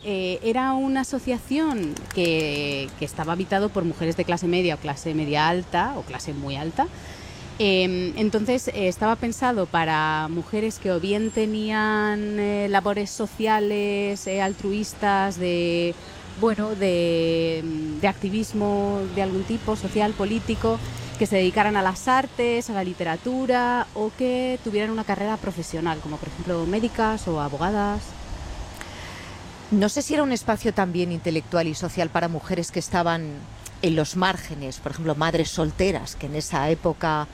era una asociación que estaba habitado por mujeres de clase media o clase media alta o clase muy alta. Entonces estaba pensado para mujeres que o bien tenían labores sociales, altruistas, de activismo de algún tipo, social, político, que se dedicaran a las artes, a la literatura, o que tuvieran una carrera profesional, como por ejemplo médicas o abogadas. No sé si era un espacio también intelectual y social para mujeres que estaban en los márgenes, por ejemplo, madres solteras, que en esa época...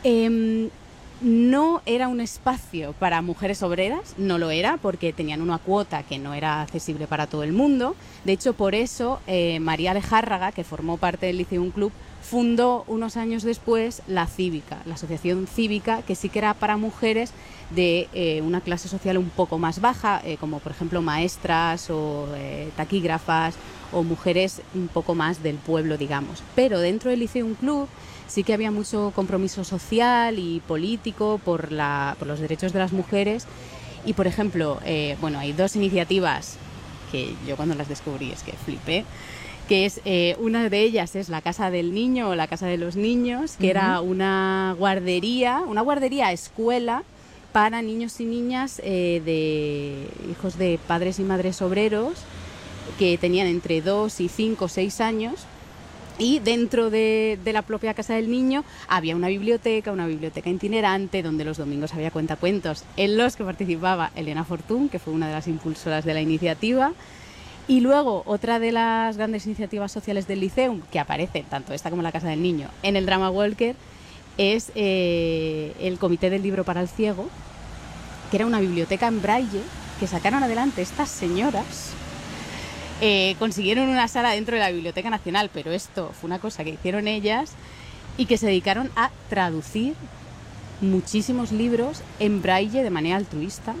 No era un espacio para mujeres obreras, no lo era, porque tenían una cuota que no era accesible para todo el mundo. De hecho, por eso María Lejárraga, que formó parte del Liceum Club, fundó unos años después la Cívica, la asociación cívica, que sí que era para mujeres de una clase social un poco más baja, como por ejemplo maestras o taquígrafas o mujeres un poco más del pueblo, digamos. Pero dentro del Liceum Club sí que había mucho compromiso social y político por los derechos de las mujeres. Y, por ejemplo, hay dos iniciativas que yo cuando las descubrí es que flipé, que es una de ellas es la Casa del Niño o la Casa de los Niños, que era una guardería escuela para niños y niñas de hijos de padres y madres obreros que tenían entre 2 y 5 o 6 años. Y dentro de la propia Casa del Niño había una biblioteca itinerante, donde los domingos había cuentacuentos en los que participaba Elena Fortún, que fue una de las impulsoras de la iniciativa. Y luego, otra de las grandes iniciativas sociales del Liceum, que aparece, tanto esta como la Casa del Niño, en el Drama Walker, es el Comité del Libro para el Ciego, que era una biblioteca en braille que sacaron adelante estas señoras. Consiguieron una sala dentro de la Biblioteca Nacional, pero esto fue una cosa que hicieron ellas y que se dedicaron a traducir muchísimos libros en braille de manera altruista.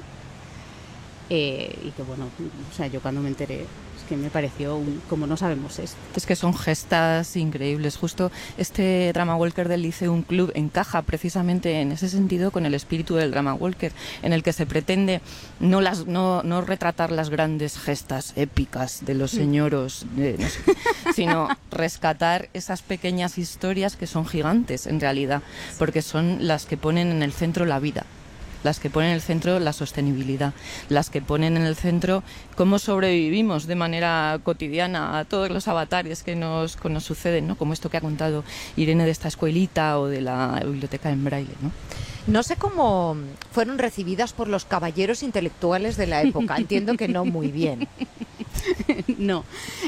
Y que yo cuando me enteré es que me pareció como no sabemos esto. Es que son gestas increíbles. Justo este Drama Walker del Liceum Club encaja precisamente en ese sentido con el espíritu del Drama Walker, en el que se pretende no retratar las grandes gestas épicas de los señoros, sino rescatar esas pequeñas historias que son gigantes en realidad, porque son las que ponen en el centro la vida, las que ponen en el centro la sostenibilidad, las que ponen en el centro cómo sobrevivimos de manera cotidiana a todos los avatares que nos suceden, ¿no? Como esto que ha contado Irene de esta escuelita o de la biblioteca en braille, ¿no? No sé cómo fueron recibidas por los caballeros intelectuales de la época. Entiendo que no muy bien. No,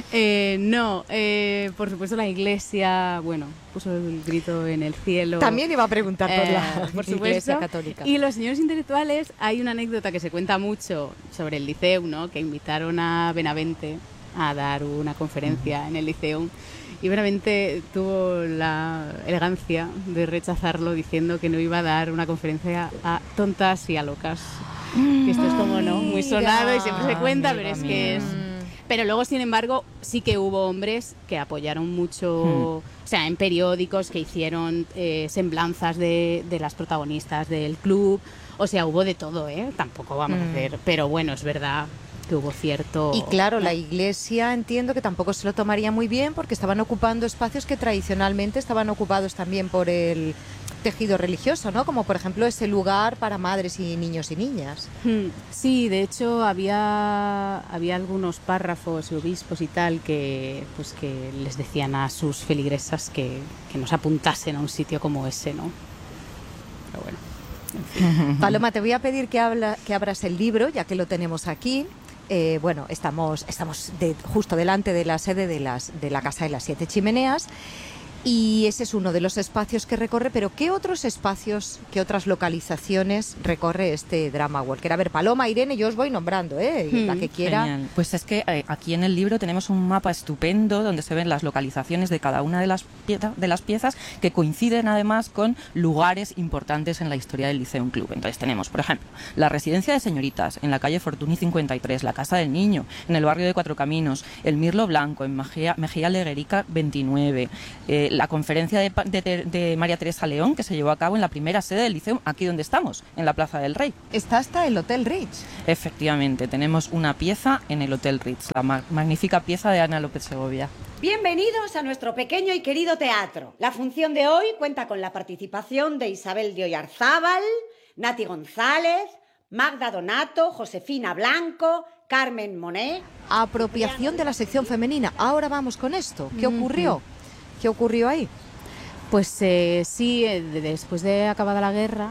por supuesto la Iglesia, puso el grito en el cielo. También iba a preguntar por la Iglesia católica. Y los señores intelectuales, hay una anécdota que se cuenta mucho sobre el Liceum, ¿no? Que invitaron a Benavente a dar una conferencia en el Liceum. Y Benavente tuvo la elegancia de rechazarlo diciendo que no iba a dar una conferencia a tontas y a locas. Que esto es como, ¿no? Muy sonado y siempre se cuenta, pero es que es... Pero luego, sin embargo, sí que hubo hombres que apoyaron mucho, o sea, en periódicos que hicieron semblanzas de las protagonistas del club. O sea, hubo de todo, ¿eh? Tampoco vamos a hacer... Pero bueno, es verdad que hubo cierto... Y claro, la Iglesia entiendo que tampoco se lo tomaría muy bien porque estaban ocupando espacios que tradicionalmente estaban ocupados también por el tejido religioso, ¿no? Como por ejemplo ese lugar para madres y niños y niñas. Sí, de hecho había algunos párrafos y obispos y tal que les decían a sus feligresas que no se apuntasen a un sitio como ese, ¿no? Pero bueno. En fin. Paloma, te voy a pedir que abras el libro, ya que lo tenemos aquí. Estamos justo delante de la sede de la Casa de las Siete Chimeneas. Y ese es uno de los espacios que recorre, pero ¿qué otros espacios, qué otras localizaciones recorre este Drama Walker? A ver, Paloma, Irene, yo os voy nombrando, la que quiera. Genial. Pues es que aquí en el libro tenemos un mapa estupendo donde se ven las localizaciones de cada una de las piezas que coinciden además con lugares importantes en la historia del Liceum Club. Entonces tenemos, por ejemplo, la residencia de señoritas en la calle Fortuny 53, la Casa del Niño en el barrio de Cuatro Caminos, el Mirlo Blanco en Mejía Leguerica 29, la conferencia de María Teresa León, que se llevó a cabo en la primera sede del Liceum, aquí donde estamos, en la Plaza del Rey. Está hasta el Hotel Ritz. Efectivamente, tenemos una pieza en el Hotel Ritz, la magnífica pieza de Ana López Segovia. Bienvenidos a nuestro pequeño y querido teatro. La función de hoy cuenta con la participación de Isabel de Oyarzábal, Nati González, Magda Donato, Josefina Blanco, Carmen Monet. Apropiación de la sección femenina. Ahora vamos con esto. ¿Qué ocurrió? ¿Qué ocurrió ahí? Pues sí, después de acabada la guerra,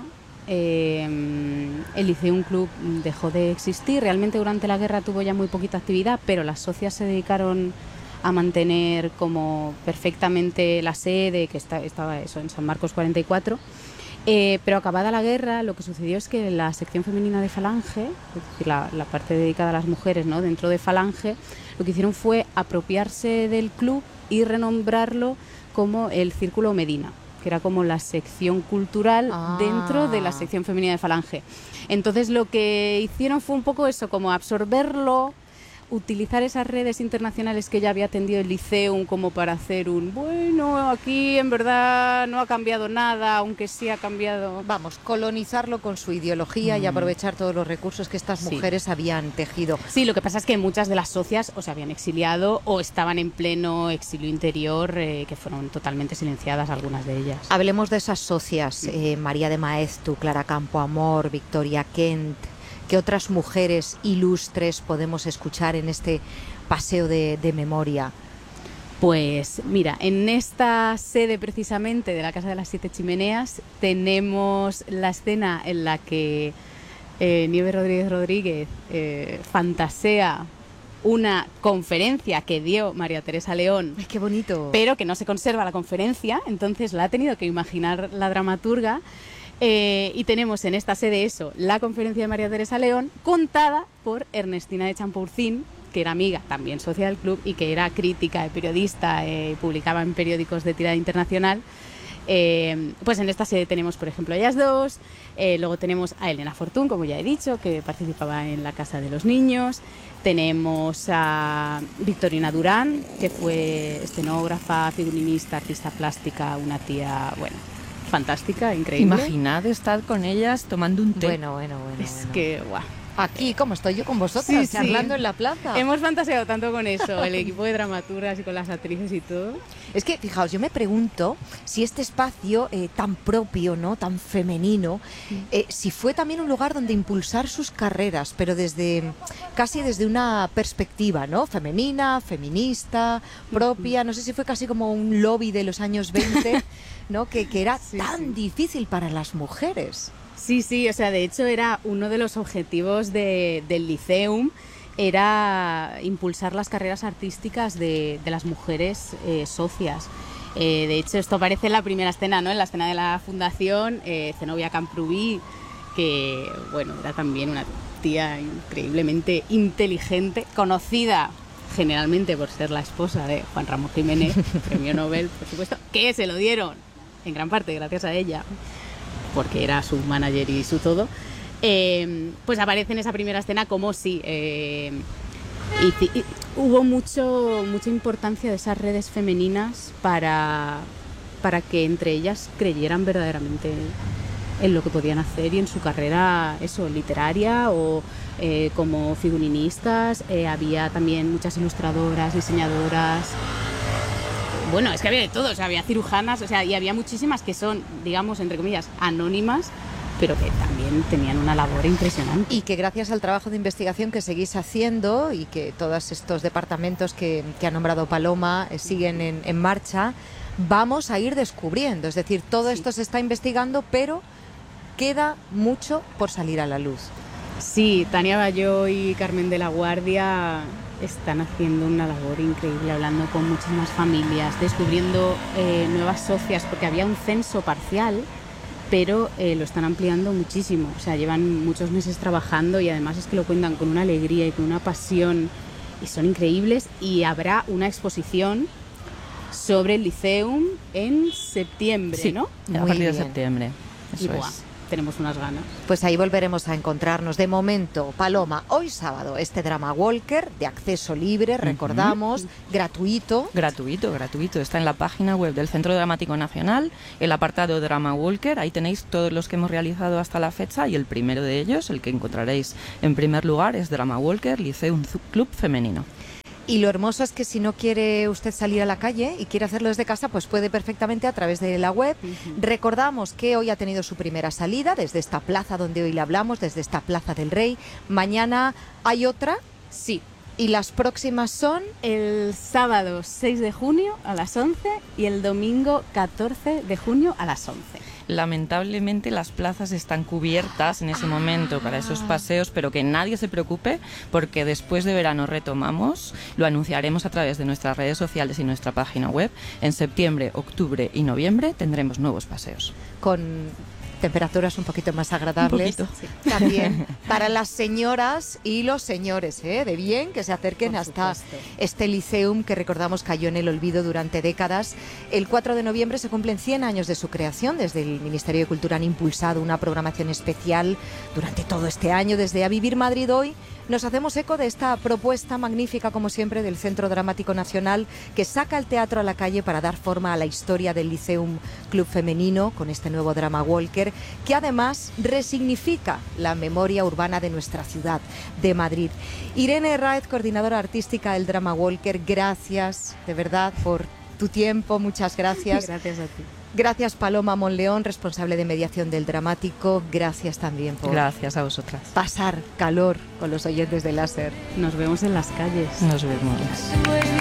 el Liceum Club dejó de existir. Realmente durante la guerra tuvo ya muy poquita actividad, pero las socias se dedicaron a mantener como perfectamente la sede, que estaba eso, en San Marcos 44. Pero acabada la guerra, lo que sucedió es que la sección femenina de Falange, es decir, la parte dedicada a las mujeres, ¿no?, dentro de Falange, lo que hicieron fue apropiarse del club y renombrarlo como el Círculo Medina, que era como la sección cultural dentro de la sección femenina de Falange. Entonces lo que hicieron fue un poco eso, como absorberlo, utilizar esas redes internacionales que ya había atendido el Liceum como para hacer bueno, aquí en verdad no ha cambiado nada, aunque sí ha cambiado... Vamos, colonizarlo con su ideología y aprovechar todos los recursos que estas mujeres habían tejido. Sí, lo que pasa es que muchas de las socias o se habían exiliado o estaban en pleno exilio interior, que fueron totalmente silenciadas algunas de ellas. Hablemos de esas socias, María de Maeztu, Clara Campoamor, Victoria Kent. ¿Qué otras mujeres ilustres podemos escuchar en este paseo de memoria? Pues mira, en esta sede precisamente de la Casa de las Siete Chimeneas tenemos la escena en la que Nieves Rodríguez fantasea una conferencia que dio María Teresa León. ¡Ay, qué bonito! Pero que no se conserva la conferencia, entonces la ha tenido que imaginar la dramaturga. Y tenemos en esta sede la conferencia de María Teresa León, contada por Ernestina de Champurcín, que era amiga, también socia del club, y que era crítica y periodista, publicaba en periódicos de tirada internacional. Pues en esta sede tenemos, por ejemplo, a ellas dos, luego tenemos a Elena Fortún, como ya he dicho, que participaba en la Casa de los Niños, tenemos a Victorina Durán, que fue escenógrafa, figurinista, artista plástica, una tía, fantástica, increíble. Imaginad estar con ellas tomando un té. Bueno. Es que, guau. Aquí, como estoy yo con vosotras, charlando en la plaza. Hemos fantaseado tanto con eso, el equipo de dramaturgas y con las actrices y todo. Es que, fijaos, yo me pregunto si este espacio tan propio, ¿no?, tan femenino, si fue también un lugar donde impulsar sus carreras, pero casi desde una perspectiva, ¿no?, femenina, feminista, propia. No sé si fue casi como un lobby de los años 20, ¿no?, que era tan difícil para las mujeres. Sí, o sea, de hecho era uno de los objetivos del Liceum, era impulsar las carreras artísticas de las mujeres socias. De hecho, esto aparece en la primera escena, ¿no?, en la escena de la fundación, Zenobia Camprubí, que, era también una tía increíblemente inteligente, conocida generalmente por ser la esposa de Juan Ramón Jiménez, premio Nobel, por supuesto, que se lo dieron en gran parte gracias a ella, porque era su manager y su todo, pues aparece en esa primera escena como hubo mucha importancia de esas redes femeninas para que entre ellas creyeran verdaderamente en lo que podían hacer y en su carrera literaria o como figurinistas. Había también muchas ilustradoras, diseñadoras. Es que había de todo, había cirujanas, y había muchísimas que son, digamos, entre comillas, anónimas, pero que también tenían una labor impresionante. Y que gracias al trabajo de investigación que seguís haciendo y que todos estos departamentos que ha nombrado Paloma siguen en marcha, vamos a ir descubriendo. Es decir, todo esto se está investigando, pero queda mucho por salir a la luz. Sí, Tania Bayó y Carmen de la Guardia están haciendo una labor increíble, hablando con muchísimas familias, descubriendo nuevas socias, porque había un censo parcial, pero lo están ampliando muchísimo. Llevan muchos meses trabajando y además es que lo cuentan con una alegría y con una pasión y son increíbles. Y habrá una exposición sobre el Liceum en septiembre, ¿no? A partir de septiembre. Eso es. tenemos unas ganas. Pues ahí volveremos a encontrarnos. De momento, Paloma, hoy sábado, este Drama Walker de acceso libre, recordamos, gratuito. Gratuito. Está en la página web del Centro Dramático Nacional, el apartado Drama Walker. Ahí tenéis todos los que hemos realizado hasta la fecha y el primero de ellos, el que encontraréis en primer lugar, es Drama Walker, Lyceum Club Femenino. Y lo hermoso es que si no quiere usted salir a la calle y quiere hacerlo desde casa, pues puede perfectamente a través de la web. Recordamos que hoy ha tenido su primera salida desde esta plaza donde hoy le hablamos, desde esta Plaza del Rey. Mañana hay otra. Sí. Y las próximas son el sábado 6 de junio a las 11 y el domingo 14 de junio a las 11. Lamentablemente las plazas están cubiertas en ese momento para esos paseos, pero que nadie se preocupe porque después de verano retomamos, lo anunciaremos a través de nuestras redes sociales y nuestra página web. En septiembre, octubre y noviembre tendremos nuevos paseos. Con temperaturas un poquito más agradables. Un poquito. Sí. También para las señoras y los señores, de bien, que se acerquen hasta este Lyceum que recordamos cayó en el olvido durante décadas. El 4 de noviembre se cumplen 100 años de su creación. Desde el Ministerio de Cultura han impulsado una programación especial durante todo este año. Desde A Vivir Madrid Hoy nos hacemos eco de esta propuesta magnífica, como siempre, del Centro Dramático Nacional, que saca el teatro a la calle para dar forma a la historia del Lyceum Club Femenino con este nuevo Drama Walker, que además resignifica la memoria urbana de nuestra ciudad, de Madrid. Irene Raez, coordinadora artística del Drama Walker, gracias de verdad por tu tiempo, muchas gracias. Gracias a ti. Gracias Paloma Monleón, responsable de mediación del Dramático. Gracias también por Gracias a vosotras. pasar calor con los oyentes de Láser. Nos vemos en las calles. Nos vemos.